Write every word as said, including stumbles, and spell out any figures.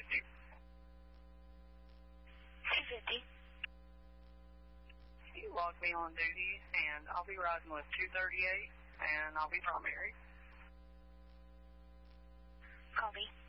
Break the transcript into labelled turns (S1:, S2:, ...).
S1: fifty.
S2: two fifty.
S1: You log me on duty, and I'll be riding with two thirty-eight, and I'll be primary.
S2: Copy.